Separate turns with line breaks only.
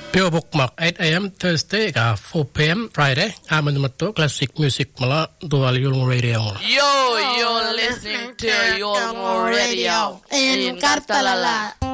Pure Bookmark 8 a.m. Thursday 4 p.m. Friday มันมาตัว Classic Music มาละตัวYulung Radio
Yo, you're listening to Yulung Radio in Catalala.